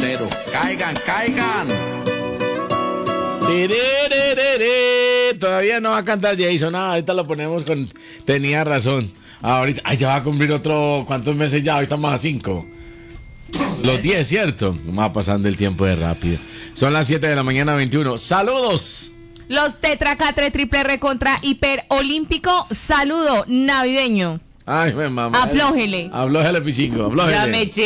bolero. Caigan, caigan. Todavía no va a cantar Jason. Ahorita lo ponemos con... Tenía razón. Ahorita... Ay, ya va a cumplir otro... ¿Cuántos meses ya? Hoy estamos a 5. Los 10, ¿cierto? Va pasando el tiempo de rápido. Son las 7 de la mañana, 21. ¡Saludos! Los Tetra K3 triple R contra Hiper Olímpico. Saludo navideño. Ay, mi mamá. Aflójele. Aflójele, Pichingo. Aflójele. Ya me eché.